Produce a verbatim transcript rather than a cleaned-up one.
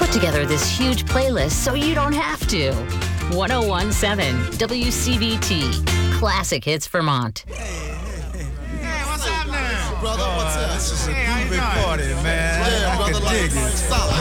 put together this huge playlist so you don't have to. one oh one point seven W C V T, Classic Hits Vermont. Hey, what's up now? Brother, what's up? This is a Hey, how you groovy doing? party, man. Yeah, I brother, can like, dig it. solid.